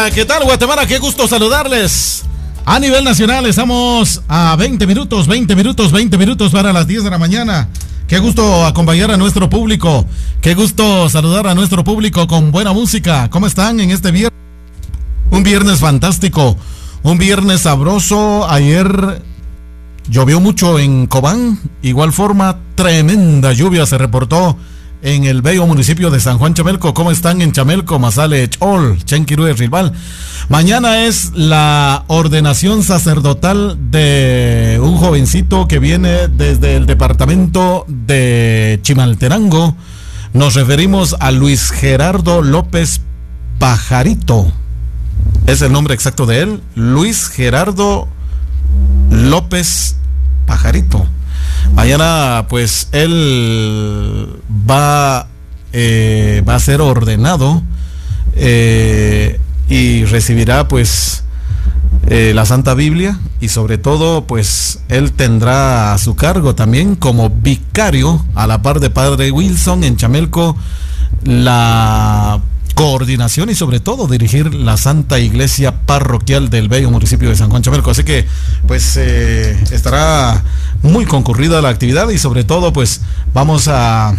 ¿Qué tal, Guatemala? Qué gusto saludarles. A nivel nacional estamos a 20 minutos para las 10 de la mañana. Qué gusto acompañar a nuestro público. Qué gusto saludar a nuestro público con buena música. ¿Cómo están en este viernes? Un viernes fantástico, un viernes sabroso. Ayer llovió mucho en Cobán. Igual forma, tremenda lluvia se reportó en el bello municipio de San Juan Chamelco. ¿Cómo están en Chamelco, Mazale, Chol, Chenquirú y Rilval? Mañana es la ordenación sacerdotal de un jovencito que viene desde el departamento de Chimaltenango. Nos referimos a Luis Gerardo López Pajarito. Es el nombre exacto de él, Luis Gerardo López Pajarito. Mañana pues él va a ser ordenado y recibirá pues la Santa Biblia, y sobre todo pues él tendrá a su cargo también como vicario, a la par de Padre Wilson en Chamelco, la coordinación y sobre todo dirigir la Santa Iglesia Parroquial del bello municipio de San Juan Chamelco. Así que pues estará muy concurrida la actividad, y sobre todo pues vamos a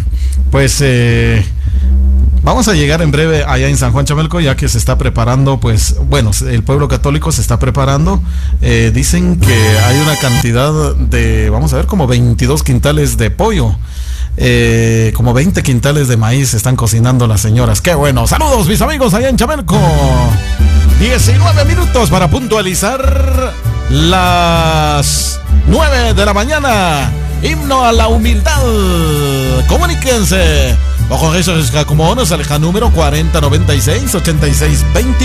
llegar en breve allá en San Juan Chamelco, ya que se está preparando, pues bueno, el pueblo católico se está preparando. Dicen que hay una cantidad de, vamos a ver, como 22 quintales de pollo, como 20 quintales de maíz se están cocinando las señoras. ¡Qué bueno! Saludos, mis amigos allá en Chamelco. 19 minutos para puntualizar las 9 de la mañana. Himno a la humildad. Comuníquense. Bajo eso es como nos aleja número 4096-8620.